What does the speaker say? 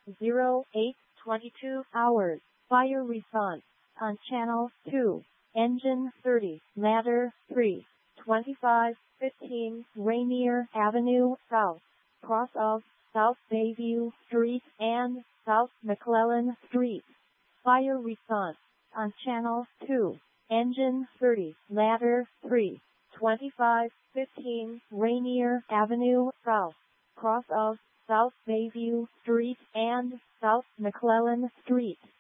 0822 hours. Fire response on channel 2. Engine 30, ladder 3, 2515 Rainier Avenue South, cross of South Bayview Street and South McClellan Street. Fire response on channel 2. Engine 30, ladder 3, 2515 Rainier Avenue South, cross of South Bayview Street and South McClellan Street.